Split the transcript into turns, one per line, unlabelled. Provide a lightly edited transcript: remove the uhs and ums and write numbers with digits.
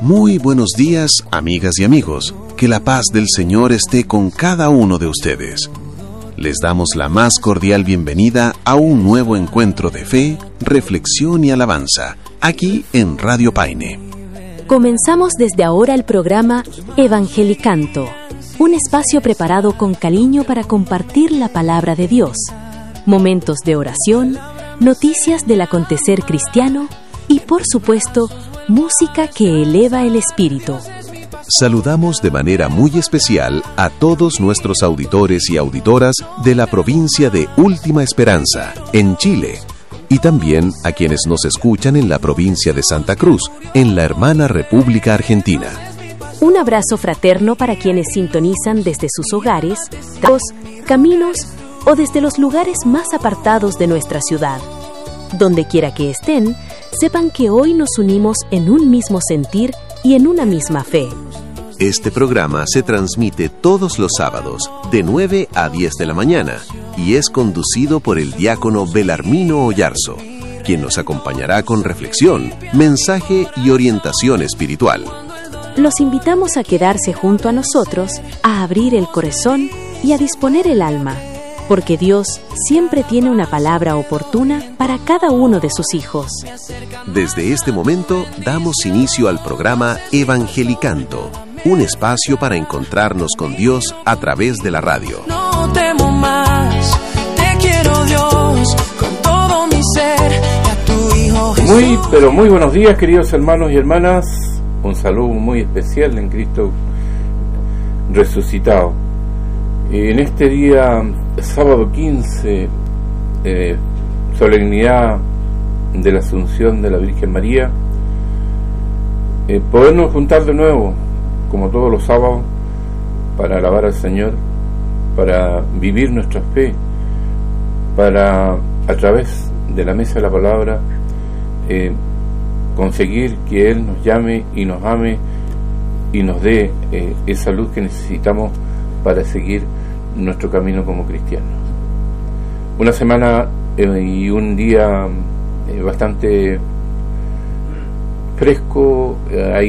Muy buenos días, amigas y amigos. Que la paz del Señor esté con cada uno de ustedes. Les damos la más cordial bienvenida a un nuevo encuentro de fe, reflexión y alabanza, aquí en Radio Paine.
Comenzamos desde ahora el programa Evangelicanto, un espacio preparado con cariño para compartir la palabra de Dios, momentos de oración, noticias del acontecer cristiano y, por supuesto, música que eleva el espíritu.
Saludamos de manera muy especial a todos nuestros auditores y auditoras de la provincia de Última Esperanza, en Chile, y también a quienes nos escuchan en la provincia de Santa Cruz, en la hermana República Argentina.
Un abrazo fraterno para quienes sintonizan desde sus hogares, caminos o desde los lugares más apartados de nuestra ciudad. Donde quiera que estén, sepan que hoy nos unimos en un mismo sentir y en una misma fe.
Este programa se transmite todos los sábados, de 9 a 10 de la mañana, y es conducido por el diácono Belarmino Oyarzo, quien nos acompañará con reflexión, mensaje y orientación espiritual.
Los invitamos a quedarse junto a nosotros, a abrir el corazón y a disponer el alma, porque Dios siempre tiene una palabra oportuna para cada uno de sus hijos.
Desde este momento damos inicio al programa Evangelicanto, un espacio para encontrarnos con Dios a través de la radio.
No temo más, te quiero Dios, con todo mi ser, y a tu Hijo Jesús.
Muy buenos días, queridos hermanos y hermanas. Un saludo muy especial en Cristo resucitado. En este día, sábado 15, solemnidad de la Asunción de la Virgen María, podernos juntar de nuevo, como todos los sábados, para alabar al Señor, para vivir nuestra fe, para, a través de la mesa de la palabra, conseguir que Él nos llame y nos ame y nos dé esa luz que necesitamos para seguir nuestro camino como cristianos. Una semana y un día bastante fresco, hay